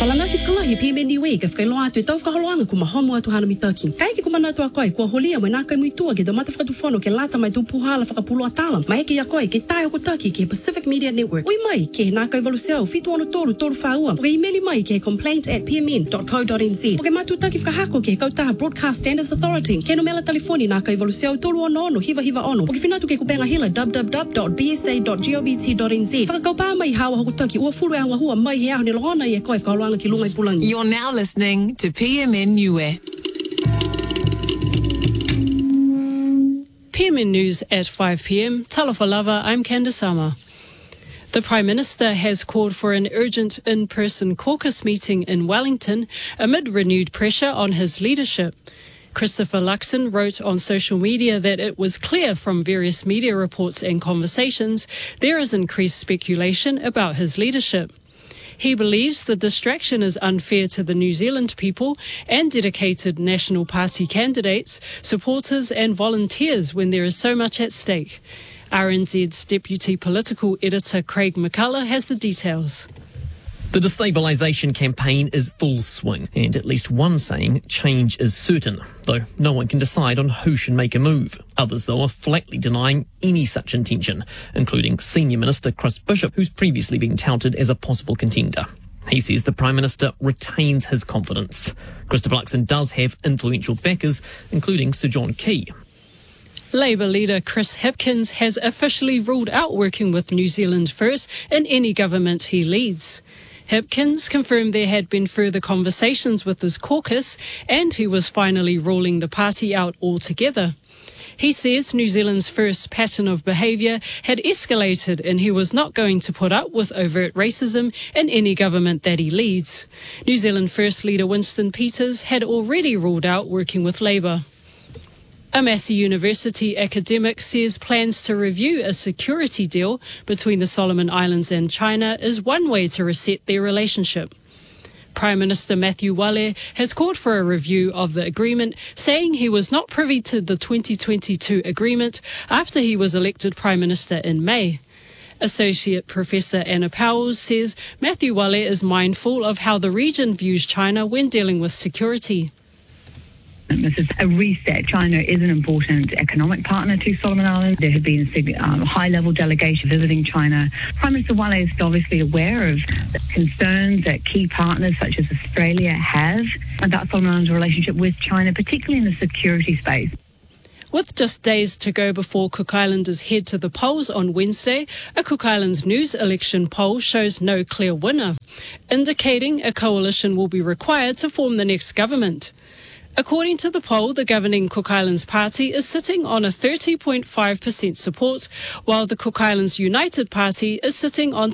Palanaki whakalahi PMN Niue ka whakailoa atu e tau whakaholoanga ku mahomo atu hana mitaki. Kai ki kumana atu a koe kua holia mai nā kai muitua ke domata whakatuwhono ke lata mai tū puhala whakapulo atala. Mai eke a koe ke tai o Turkey ke Pacific Media Network. Ui mai ke nā kai valuseau fitu ono toru whaua. Ke emaili mai ke complaint@pmn.co.nz. Ke matu taki whakahako ke kautaha Broadcast Standards Authority. Ke no mela telefoni nā kai valuseau tolu ono hiva ono. Ke whinatu ke kupenga hila www.bsa.gov.nz. Whakakaupa mai hawa hoku Turkey ua furu e hanga hua mai he aho ni longona i e koe whakaoloanga ki lunga i pulangi. You're now listening to PMN Niue. PMN News at 5 p.m. Talofa lava, I'm Candice Sama. The Prime Minister has called for an urgent in-person caucus meeting in Wellington amid renewed pressure on his leadership. Christopher Luxon wrote on social media that it was clear from various media reports and conversations there is increased speculation about his leadership. He believes the distraction is unfair to the New Zealand people and dedicated National Party candidates, supporters and volunteers when there is so much at stake. RNZ's Deputy Political Editor Craig McCullough has the details. The destabilisation campaign is full swing, and at least one saying change is certain, though no one can decide on who should make a move. Others, though, are flatly denying any such intention, including Senior Minister Chris Bishop, who's previously been touted as a possible contender. He says the Prime Minister retains his confidence. Christopher Luxon does have influential backers, including Sir John Key. Labour leader Chris Hipkins has officially ruled out working with New Zealand First in any government he leads. Hipkins confirmed there had been further conversations with his caucus and he was finally ruling the party out altogether. He says New Zealand's First pattern of behaviour had escalated and he was not going to put up with overt racism in any government that he leads. New Zealand First leader Winston Peters had already ruled out working with Labour. A Massey University academic says plans to review a security deal between the Solomon Islands and China is one way to reset their relationship. Prime Minister Matthew Wale has called for a review of the agreement, saying he was not privy to the 2022 agreement after he was elected Prime Minister in May. Associate Professor Anna Powell says Matthew Wale is mindful of how the region views China when dealing with security. This is a reset. China is an important economic partner to Solomon Islands. There have been a high-level delegation visiting China. Prime Minister Wale is obviously aware of the concerns that key partners such as Australia have about Solomon Islands' relationship with China, particularly in the security space. With just days to go before Cook Islanders head to the polls on Wednesday, a Cook Islands News election poll shows no clear winner, indicating a coalition will be required to form the next government. According to the poll, the governing Cook Islands Party is sitting on a 30.5% support, while the Cook Islands United Party is sitting on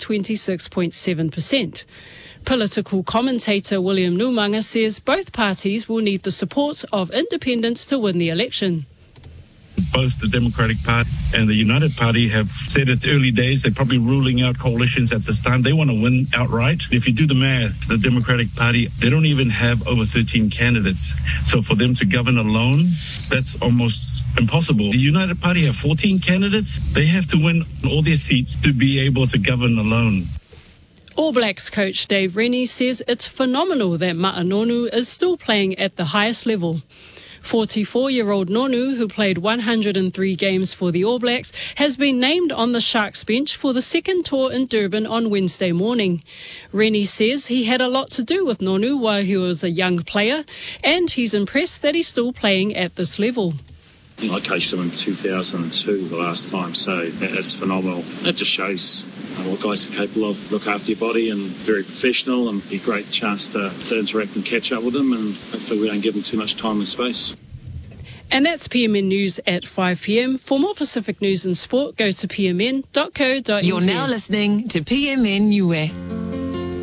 26.7%. Political commentator William Numanga says both parties will need the support of independents to win the election. Both the Democratic Party and the United Party have said it's early days. They're probably ruling out coalitions at this time. They want to win outright. If you do the math, the Democratic Party, they don't even have over 13 candidates. So for them to govern alone, that's almost impossible. The United Party have 14 candidates. They have to win all their seats to be able to govern alone. All Blacks coach Dave Rennie says it's phenomenal that Ma'anonu is still playing at the highest level. 44-year-old Nonu, who played 103 games for the All Blacks, has been named on the Sharks bench for the second tour in Durban on Wednesday morning. Rennie says he had a lot to do with Nonu while he was a young player, and he's impressed that he's still playing at this level. I coached him in 2002 the last time, so that's phenomenal. It just shows what guys are capable of. Look after your body and very professional, and be a great chance to interact and catch up with them, and hopefully we don't give them too much time and space. And that's PMN News at 5 p.m. For more Pacific news and sport, go to pmn.co.nz. You're now listening to PMN Niue.